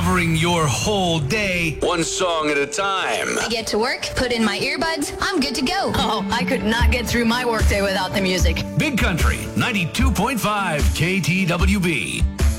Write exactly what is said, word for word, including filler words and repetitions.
covering your whole day, one song at a time. I get to work, put in my earbuds, I'm good to go. Oh, I could not get through my workday without the music. Big Country, ninety-two point five K T W B.